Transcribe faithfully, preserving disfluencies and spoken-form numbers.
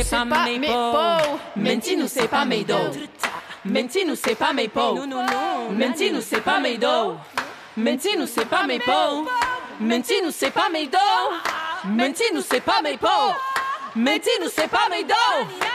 C'est pas mes peaux. Menti-nous, c'est pas mes dos. Menti-nous, c'est pas mes peaux. Non, non, non. Menti-nous, c'est pas mes dos. Menti-nous, c'est pas mes peaux. Menti-nous, c'est pas mes dos. Menti-nous, c'est pas mes peaux. Menti-nous, c'est pas mes dos.